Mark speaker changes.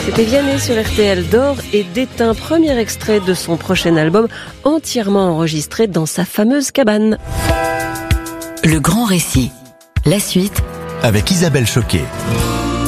Speaker 1: C'était Vianney sur RTL d'Or et d'Éteint, premier extrait de son prochain album entièrement enregistré dans sa fameuse cabane.
Speaker 2: Le grand récit, la suite
Speaker 3: avec Isabelle Choquet.